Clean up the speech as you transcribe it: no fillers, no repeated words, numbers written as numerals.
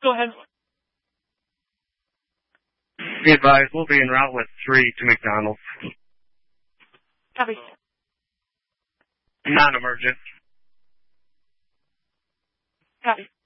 go ahead. Be advised, we'll be en route with 3 to McDonald's. Copy. Non-emergent. Copy.